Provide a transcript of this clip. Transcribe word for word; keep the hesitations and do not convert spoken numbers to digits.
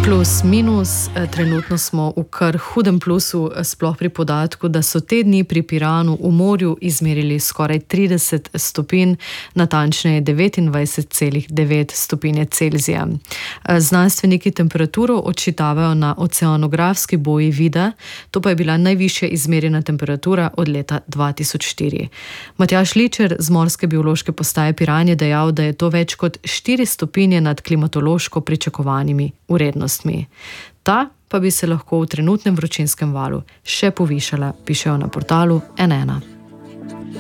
Plus, minus, trenutno smo v kar hudem plusu, sploh pri podatku, da so te dni pri Piranu v morju izmerili skoraj trideset stopinj, natančneje devetindvajset celih devet stopinje Celzija. Znanstveniki temperaturo odčitavajo na oceanografski boji vida, to pa je bila najvišja izmerjena temperatura od leta dva tisoč štiri. Matjaž Ličer z Morske biološke postaje Piran je dejal, da je to več kot štiri stopinje nad klimatološko pričakovanimi vrednostmi. Ta pa bi se lahko v trenutnem vročinskem valu še povišala, pišejo na portalu N ena.